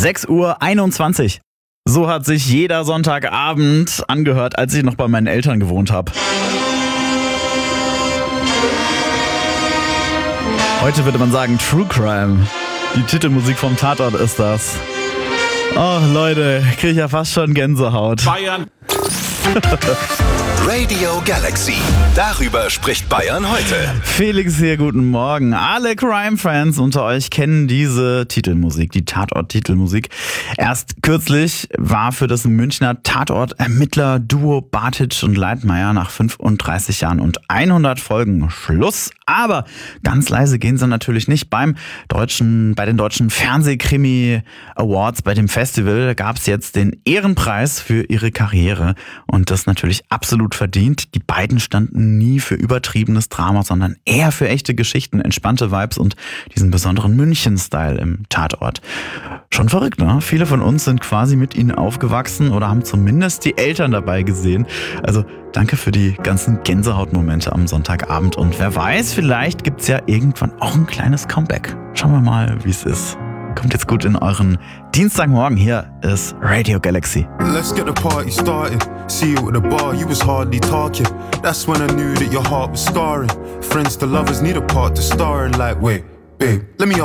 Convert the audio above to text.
6:21 Uhr. So hat sich jeder Sonntagabend angehört, als ich noch bei meinen Eltern gewohnt habe. Heute würde man sagen True Crime. Die Titelmusik vom Tatort ist das. Oh Leute, kriege ich ja fast schon Gänsehaut. Bayern. Radio Galaxy. Darüber spricht Bayern heute. Felix hier, guten Morgen. Alle Crime-Fans unter euch kennen diese Titelmusik, die Tatort-Titelmusik. Erst kürzlich war für das Münchner Tatort-Ermittler-Duo Bartitsch und Leitmayr nach 35 Jahren und 100 Folgen Schluss. Aber ganz leise gehen sie natürlich nicht. Bei den deutschen Fernsehkrimi Awards, bei dem Festival, gab es jetzt den Ehrenpreis für ihre Karriere. Und das natürlich absolut verdient. Die beiden standen nie für übertriebenes Drama, sondern eher für echte Geschichten, entspannte Vibes und diesen besonderen München-Style im Tatort. Schon verrückt, ne? Viele von uns sind quasi mit ihnen aufgewachsen oder haben zumindest die Eltern dabei gesehen. Also danke für die ganzen Gänsehautmomente am Sonntagabend. Und wer weiß, vielleicht gibt's ja irgendwann auch ein kleines Comeback. Schauen wir mal, wie es ist. Kommt jetzt gut in euren Dienstagmorgen. Hier ist Radio Galaxy. Let's get the party started. See you at the bar, you was hardly talking. That's when I knew that your heart was scarring. Friends to lovers need a part to star in. Like, wait, babe, let me